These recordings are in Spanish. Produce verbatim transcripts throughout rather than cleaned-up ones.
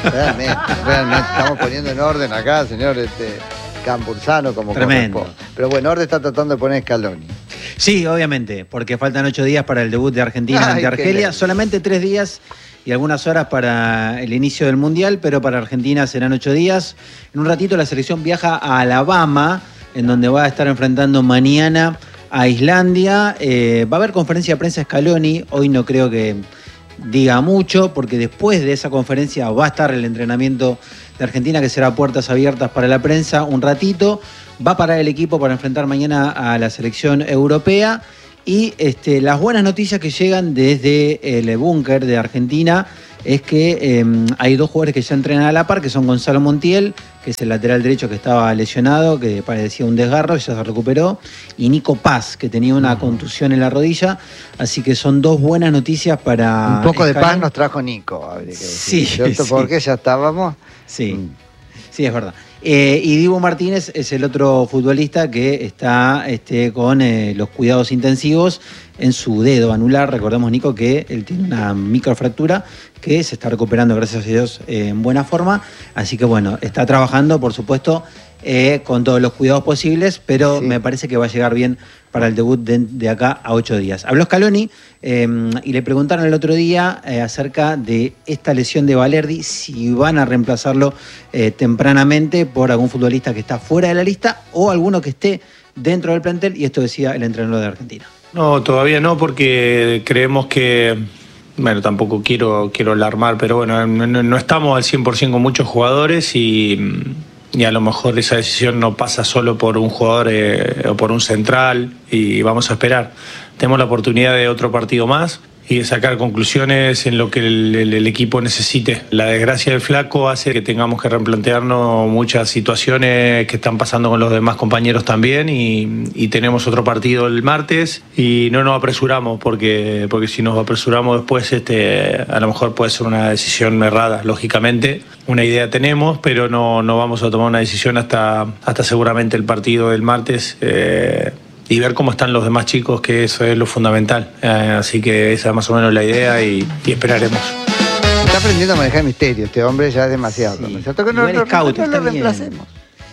Realmente, realmente. Estamos poniendo en orden acá, señor este, Campuzano, como tremendo. corresponde. Pero bueno, orden está tratando de poner Scaloni. Sí, obviamente, porque faltan ocho días para el debut de Argentina Ay, ante Argelia. Solamente tres días y algunas horas para el inicio del Mundial, pero para Argentina serán ocho días. En un ratito la selección viaja a Alabama, en donde va a estar enfrentando mañana a Islandia. Eh, va a haber conferencia de prensa Scaloni. Hoy no creo que diga mucho, porque después de esa conferencia va a estar el entrenamiento de Argentina, que será puertas abiertas para la prensa un ratito. Va a parar el equipo para enfrentar mañana a la selección europea. Y este, las buenas noticias que llegan desde el búnker de Argentina es que eh, hay dos jugadores que ya entrenan a la par, que son Gonzalo Montiel, que es el lateral derecho que estaba lesionado, que parecía un desgarro, ya se recuperó, y Nico Paz, que tenía una contusión en la rodilla. Así que son dos buenas noticias para... Un poco de Scaloni. paz nos trajo Nico, habría que decir, Sí, ¿cierto? sí. Porque ya estábamos... Sí, sí, es verdad. Eh, y Dibu Martínez es el otro futbolista que está este, con eh, los cuidados intensivos en su dedo anular. Recordemos, Nico, que él tiene una microfractura que se está recuperando, gracias a Dios, eh, en buena forma. Así que bueno, está trabajando, por supuesto, eh, con todos los cuidados posibles, pero sí, me parece que va a llegar bien para el debut de, de acá a ocho días. Habló Scaloni eh, y le preguntaron el otro día eh, acerca de esta lesión de Valerdi, si van a reemplazarlo eh, tempranamente por algún futbolista que está fuera de la lista o alguno que esté dentro del plantel, y esto decía el entrenador de Argentina. No, todavía no, porque creemos que, bueno, tampoco quiero, quiero alarmar, pero bueno, no, no estamos al cien por ciento con muchos jugadores y... y a lo mejor esa decisión no pasa solo por un jugador eh, o por un central, y vamos a esperar. Tenemos la oportunidad de otro partido más y de sacar conclusiones en lo que el, el, el equipo necesite. La desgracia del Flaco hace que tengamos que replantearnos muchas situaciones que están pasando con los demás compañeros también, y, y tenemos otro partido el martes y no nos apresuramos, porque, porque si nos apresuramos después este, a lo mejor puede ser una decisión errada, lógicamente. Una idea tenemos, pero no, no vamos a tomar una decisión hasta, hasta seguramente el partido del martes. Eh, y ver cómo están los demás chicos, que eso es lo fundamental. Eh, así que esa es más o menos la idea, y, y esperaremos. Está aprendiendo a manejar misterio, este hombre ya es demasiado. Sí. ¿No es cierto? Que no, no, scout, no, no lo bien. reemplacemos.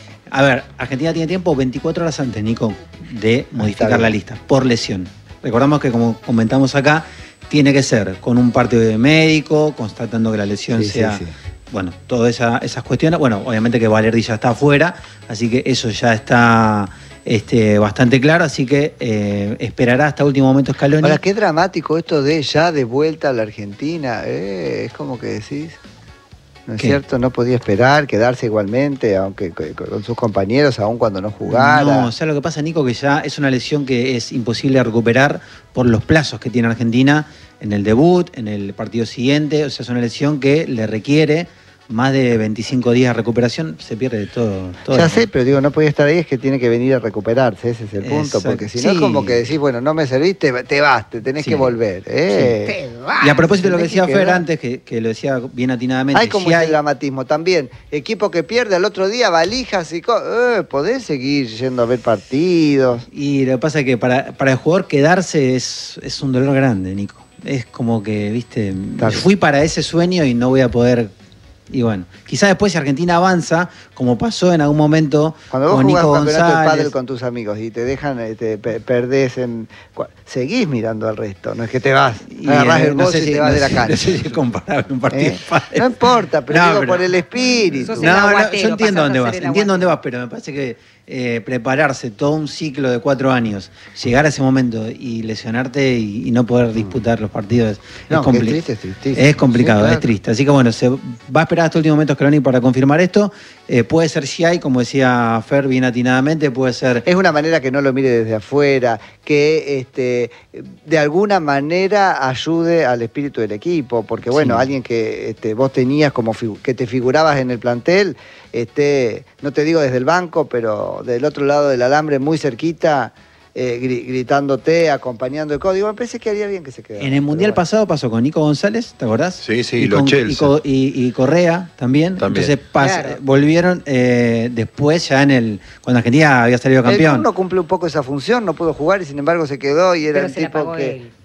A ver, Argentina tiene tiempo veinticuatro horas antes, Nico, de modificar la lista por lesión. Recordamos que, como comentamos acá, tiene que ser con un parte de médico, constatando que la lesión Sí, sea... sí, sí. Bueno, todas esa, esas cuestiones. Bueno, obviamente que Valerdi ya está afuera, así que eso ya está este, bastante claro. Así que eh, esperará hasta último momento Scaloni. Ahora, qué dramático esto de ya de vuelta a la Argentina. Eh, es como que decís, ¿no es ¿Qué? cierto? No podía esperar, quedarse igualmente, aunque con sus compañeros, aun cuando no jugara. No, o sea, lo que pasa, Nico, que ya es una lesión que es imposible de recuperar por los plazos que tiene Argentina en el debut, en el partido siguiente. O sea, es una lesión que le requiere más de veinticinco días de recuperación, se pierde todo. todo Ya el... sé, pero digo, no podía estar ahí, es que tiene que venir a recuperarse, ese es el punto, Exacto. porque si no Sí. es como que decís, bueno, no me serviste, te vas, te tenés Sí. que volver. Eh. Sí. Y a propósito de lo que Tenés decía que Fer quedar. antes, que, que lo decía bien atinadamente, Hay como si ese hay... dramatismo también. Equipo que pierde al otro día, valijas y cosas. Eh, podés seguir yendo a ver partidos. Y lo que pasa es que para, para el jugador quedarse es, es un dolor grande, Nico. Es como que, viste, Claro. fui para ese sueño y no voy a poder... Y bueno, quizás después si Argentina avanza, como pasó en algún momento Cuando vos con jugás Nico un campeonato de González... pádel con tus amigos y te dejan, eh, te pe- perdés en... cua- Seguís mirando al resto, no es que te vas, y, agarrás eh, el no bolso sé y si- te vas no de la sé- cancha. No sé si es comparable un partido ¿Eh? de pádel. No importa, pero No, digo pero- por el espíritu. Sos el No, no, aguatero, yo entiendo pasando dónde a vas, ser el entiendo dónde aguatero. vas, pero me parece que eh, prepararse todo un ciclo de cuatro años, llegar a ese momento y lesionarte y, y no poder disputar los partidos No, es, qué compli- triste, es tristísimo. es complicado, Sí, claro. es triste. Así que bueno, se va a esperar hasta el último momento Scaloni para confirmar esto. Eh, puede ser si hay, como decía Fer bien atinadamente, puede ser... Es una manera que no lo mire desde afuera, que este, de alguna manera ayude al espíritu del equipo, porque bueno, Sí. alguien que este, vos tenías como figu- que te figurabas en el plantel, este, no te digo desde el banco, pero del otro lado del alambre, muy cerquita, eh, gri- gritándote, acompañando el código, me parece que haría bien que se quedara. En el Mundial pero bueno. pasado pasó con Nico González, ¿te acordás? Sí, sí, y los con, Chelsea. y, co- y- y Correa también. También. Entonces pas- Claro. volvieron eh, después ya en el... Cuando Argentina había salido El campeón. Kun no cumple un poco esa función, no pudo jugar y sin embargo se quedó y era Pero el se la tipo pagó que... él.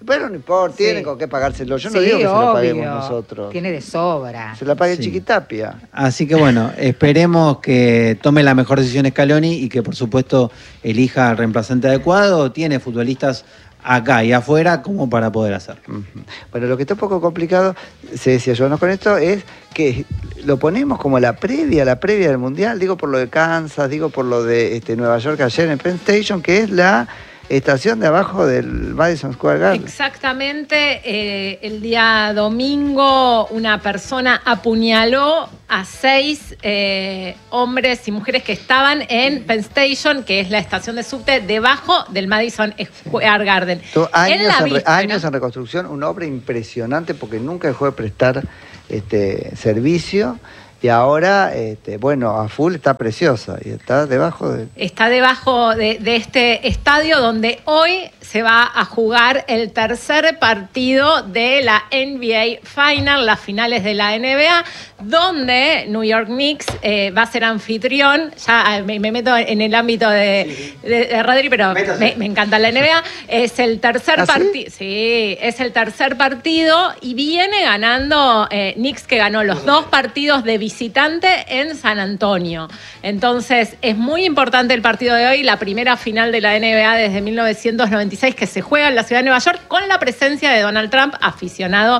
Pero no importa, Sí. tienen con qué pagárselo. Yo no Sí, digo que se lo obvio. paguemos nosotros. Tiene de sobra. Se la pague Sí. Chiquitapia. Así que bueno, esperemos que tome la mejor decisión Scaloni y que por supuesto elija al reemplazante adecuado. Tiene futbolistas acá y afuera como para poder hacerlo. Ujú. Bueno, lo que está un poco complicado, se decía yo, ¿no? Con esto es que lo ponemos como la previa, la previa del Mundial, digo por lo de Kansas, digo por lo de este, Nueva York ayer en Penn Station, que es la estación de abajo del Madison Square Garden. Exactamente, eh, el día domingo una persona apuñaló a seis eh, hombres y mujeres que estaban en Penn Station, que es la estación de subte debajo del Madison Square Garden. Todo años, En la en, re- víspera- años en reconstrucción, una obra impresionante porque nunca dejó de prestar este, servicio y ahora, este, bueno, a full está preciosa y está debajo de... Está debajo de, de este estadio donde hoy se va a jugar el tercer partido de la N B A Final, las finales de la N B A, donde New York Knicks eh, va a ser anfitrión. Ya me, me meto en el ámbito de, de, de Rodri, pero me, me encanta la N B A. Es el tercer ¿Ah, sí? partido. Sí, es el tercer partido y viene ganando eh, Knicks, que ganó los dos partidos de visitante en San Antonio. Entonces, es muy importante el partido de hoy, la primera final de la N B A desde mil novecientos noventa y seis que se juega en la ciudad de Nueva York con la presencia de Donald Trump, aficionado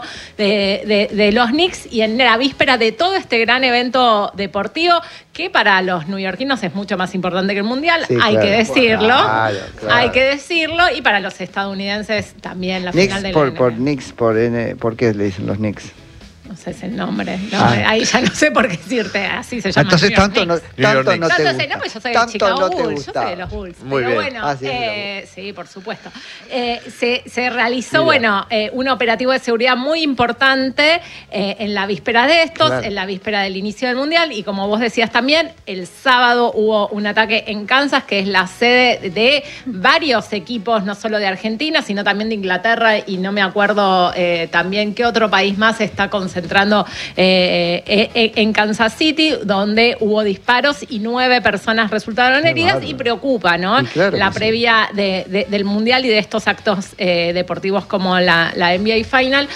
de, de, de los Knicks, y en la víspera de todo este gran evento deportivo que para los neoyorquinos es mucho más importante que el Mundial, Sí, hay claro. que decirlo, Claro, claro. hay que decirlo, y para los estadounidenses también la Knicks final de la por, N B A. por Knicks, por, N, ¿por qué le dicen los Knicks? No sé ese nombre, no, Ah. ahí ya no sé por qué decirte, así se llama. Entonces New York tanto no, Knicks. New York tanto Knicks. no te Tanto gusta. sé, no, porque yo soy de Tanto Chicago no te Bulls, yo gusta. soy de los Bulls. Muy Pero bien. bueno, Así es, eh, sí, por supuesto. Eh, se, se realizó, Mira. bueno, eh, un operativo de seguridad muy importante eh, en la víspera de estos, Claro. en la víspera del inicio del Mundial, y como vos decías también, el sábado hubo un ataque en Kansas, que es la sede de varios equipos, no solo de Argentina, sino también de Inglaterra, y no me acuerdo eh, también qué otro país más está concentrando eh, eh, en Kansas City, donde hubo disparos y nueve personas resultaron Qué heridas, bárbaro. y preocupa, ¿no? Y claro la que sí. previa de- de- del Mundial y de estos actos eh, deportivos como la, la N B A Final,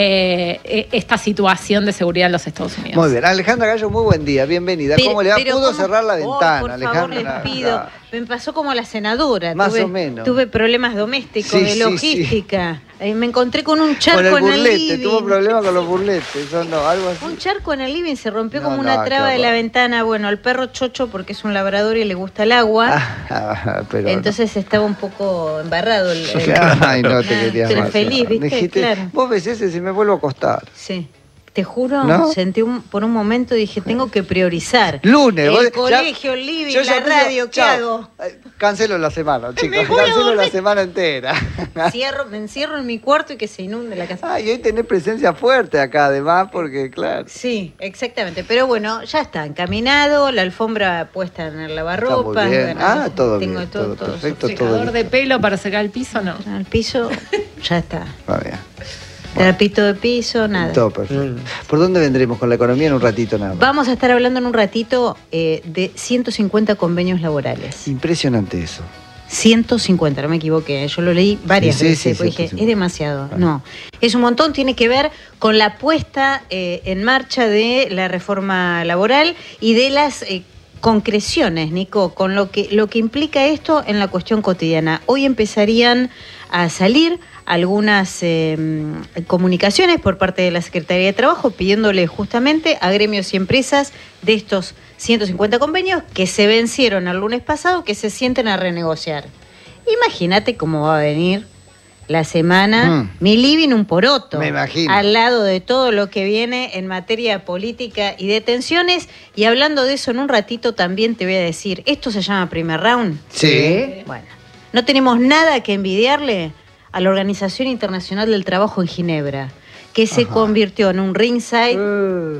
eh, eh, esta situación de seguridad en los Estados Unidos. Muy bien, Alejandra Gallo, muy buen día, bienvenida. Pero- ¿Cómo le va? pero ¿Pudo ¿cómo? cerrar la Oh, ventana, por Alejandra? favor, les pido. Me pasó como la senadora. Más tuve, o menos. Tuve problemas domésticos, Sí, de sí, logística. Eh, Me encontré con un Con charco el en el burlete, living. tuvo problemas con los burletes, eso no, algo así. Un charco en el living se rompió No, como no, una qué traba de horror. la ventana. Bueno, el perro chocho, porque es un labrador y le gusta el agua. Ah, pero entonces estaba un poco embarrado el, el- Ay, no te Ah, querías pero más. feliz, ¿viste? Dijiste, Claro. vos ves ese, si me vuelvo a acostar. Sí. Te juro, ¿No? sentí un, por un momento dije, tengo que priorizar. Lunes, El vos- ya- colegio, el living, Yo ya la pienso, radio, ¿qué chao, hago? eh, Cancelo la semana, chicos. Me voy a Cancelo la dormir. semana entera. Cierro, me encierro en mi cuarto y que se inunde la casa. Ay, hoy tenés presencia fuerte acá, además, porque, claro. Sí, exactamente. Pero bueno, ya está encaminado, la alfombra puesta en el lavarropa. Está muy bien. bueno, Ah, todo tengo bien, todo, todo todo perfecto. Secador todo de pelo para secar el piso, no. Al piso, ya está. Va bien. Trapito de piso, nada. Todo perfecto. ¿Por dónde vendremos con la economía en un ratito nada más? Vamos a estar hablando en un ratito eh, de ciento cincuenta convenios laborales. Impresionante eso. ciento cincuenta, no me equivoqué, yo lo leí varias Sí, sí, veces, sí, porque dije, ciento cincuenta. es demasiado. Ah. No, es un montón, tiene que ver con la puesta eh, en marcha de la reforma laboral y de las eh, concreciones, Nico, con lo que, lo que implica esto en la cuestión cotidiana. Hoy empezarían a salir algunas eh, comunicaciones por parte de la Secretaría de Trabajo pidiéndole justamente a gremios y empresas de estos ciento cincuenta convenios que se vencieron el lunes pasado que se sienten a renegociar. Imagínate cómo va a venir la semana, Mm. mi living un poroto. Me imagino. Al lado de todo lo que viene en materia política y de tensiones. Y hablando de eso en un ratito también te voy a decir, ¿esto se llama primer round? Sí. Bueno, no tenemos nada que envidiarle a la Organización Internacional del Trabajo en Ginebra, que se Ajá. convirtió en un ringside Uh,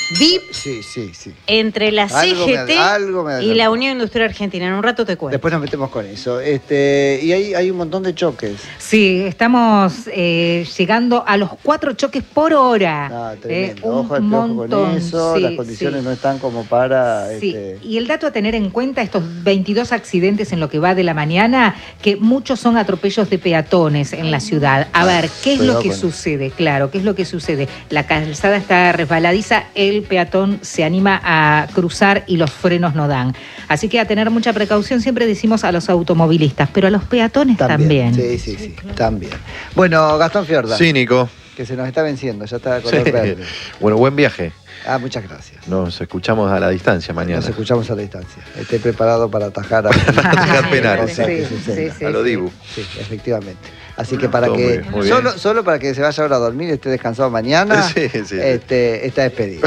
V I P Sí, sí, sí. entre la Algo C G T me- algo me y adelantó. la Unión Industrial Argentina. En un rato te cuento. Después nos metemos con eso. Este, y hay, hay un montón de choques. Sí, estamos eh, llegando a los cuatro choques por hora. Ah, Eh, tremendo. un Ojo al piojo con montón, eso. sí, Las condiciones sí. no están como para. Sí, Este, y el dato a tener en cuenta, estos veintidós accidentes en lo que va de la mañana, que muchos son atropellos de peatones en la ciudad. A ver, ¿qué es lo Cuidado que con eso. sucede? Claro, ¿qué es lo que sucede? La calzada está resbaladiza, el peatón se anima a cruzar y los frenos no dan. Así que a tener mucha precaución, siempre decimos a los automovilistas, pero a los peatones también. Sí, sí, sí, también. Bueno, Gastón Fiorda. Sí, Nico. Que se nos está venciendo, ya está de color Sí. verde. Bueno, buen viaje. Ah, muchas gracias. Nos escuchamos a la distancia mañana. Nos escuchamos a la distancia. Esté preparado para atajar a Atajar penales. cosas que Sí, sucedan. sí, sí. A lo Dibu. Sí, efectivamente. Así que para Todo que muy bien, muy bien. solo, solo para que se vaya ahora a dormir, esté descansado mañana, Sí, sí, sí. este, está despedido.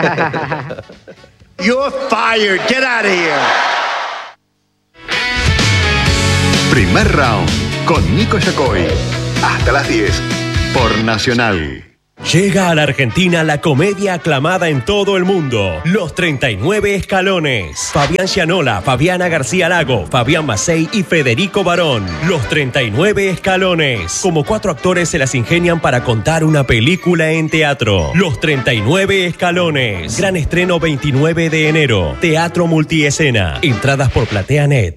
You're fired. Get out of here. Primer round con Nico Yacoy. Hasta las diez por Nacional. Llega a la Argentina la comedia aclamada en todo el mundo, Los treinta y nueve Escalones. Fabián Gianola, Fabiana García Lago, Fabián Macei y Federico Barón. Los treinta y nueve Escalones. Como cuatro actores se las ingenian para contar una película en teatro. Los treinta y nueve Escalones. Gran estreno veintinueve de enero. Teatro multiescena. Entradas por PlateaNet.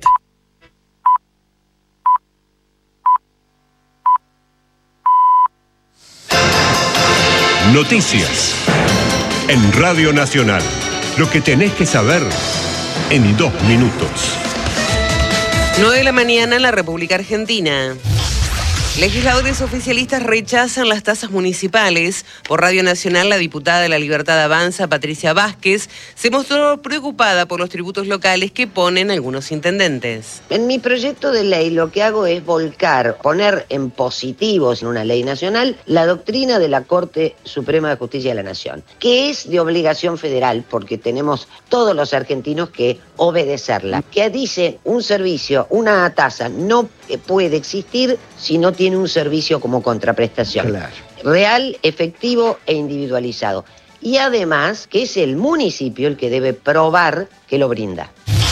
Noticias en Radio Nacional. Lo que tenés que saber en dos minutos. nueve de la mañana en la República Argentina. Legisladores oficialistas rechazan las tasas municipales. Por Radio Nacional, la diputada de La Libertad Avanza, Patricia Vázquez, se mostró preocupada por los tributos locales que ponen algunos intendentes. En mi proyecto de ley lo que hago es volcar, poner en positivos en una ley nacional la doctrina de la Corte Suprema de Justicia de la Nación, que es de obligación federal porque tenemos todos los argentinos que obedecerla, que dice un servicio, una tasa no puede existir si no tiene un servicio como contraprestación. Claro. Real, efectivo e individualizado. Y además que es el municipio el que debe probar que lo brinda.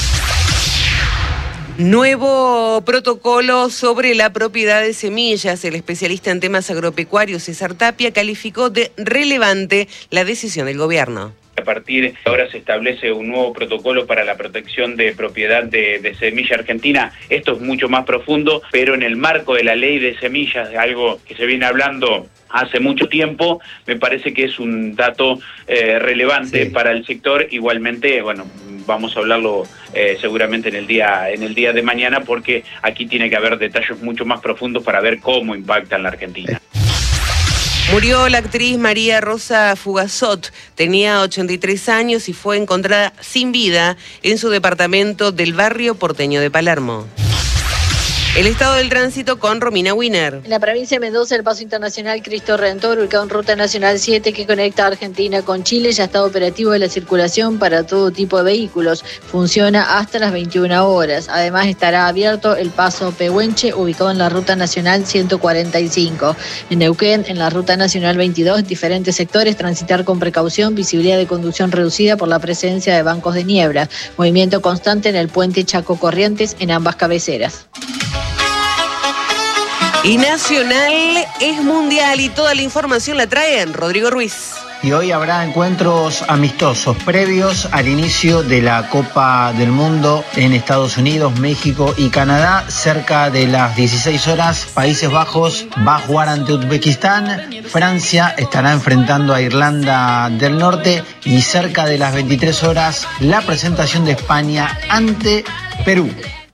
Nuevo protocolo sobre la propiedad de semillas. El especialista en temas agropecuarios César Tapia calificó de relevante la decisión del gobierno. A partir de ahora se establece un nuevo protocolo para la protección de propiedad de, de semilla argentina. Esto es mucho más profundo, pero en el marco de la ley de semillas, de algo que se viene hablando hace mucho tiempo, me parece que es un dato eh, relevante sí. para el sector. Igualmente, bueno, vamos a hablarlo eh, seguramente en el día en el día de mañana, porque aquí tiene que haber detalles mucho más profundos para ver cómo impacta en la Argentina. Murió la actriz María Rosa Fugazot, tenía ochenta y tres años y fue encontrada sin vida en su departamento del barrio porteño de Palermo. El estado del tránsito con Romina Wiener. En la provincia de Mendoza, el paso internacional Cristo Redentor, ubicado en Ruta Nacional siete, que conecta a Argentina con Chile, ya está operativo de la circulación para todo tipo de vehículos. Funciona hasta las veintiuna horas. Además, estará abierto el paso Pehuenche, ubicado en la Ruta Nacional ciento cuarenta y cinco. En Neuquén, en la Ruta Nacional veintidós, diferentes sectores, transitar con precaución, visibilidad de conducción reducida por la presencia de bancos de niebla. Movimiento constante en el puente Chaco Corrientes en ambas cabeceras. Y Nacional es mundial y toda la información la trae Rodrigo Ruiz. Y hoy habrá encuentros amistosos previos al inicio de la Copa del Mundo en Estados Unidos, México y Canadá. Cerca de las dieciséis horas, Países Bajos va a jugar ante Uzbekistán. Francia estará enfrentando a Irlanda del Norte. Y cerca de las veintitrés horas, la presentación de España ante Perú.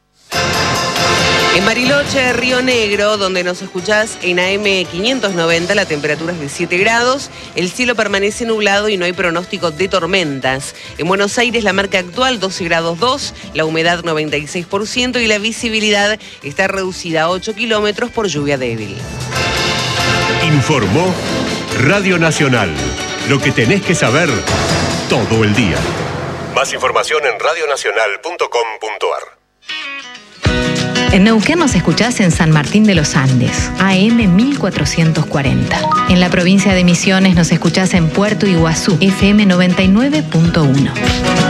En Bariloche, Río Negro, donde nos escuchás en A M quinientos noventa, la temperatura es de siete grados, el cielo permanece nublado y no hay pronóstico de tormentas. En Buenos Aires, la marca actual doce grados dos, la humedad noventa y seis por ciento y la visibilidad está reducida a ocho kilómetros por lluvia débil. Informó Radio Nacional. Lo que tenés que saber todo el día. Más información en radionacional punto com punto ar. En Neuquén nos escuchás en San Martín de los Andes, A M mil cuatrocientos cuarenta. En la provincia de Misiones nos escuchás en Puerto Iguazú, F M noventa y nueve punto uno.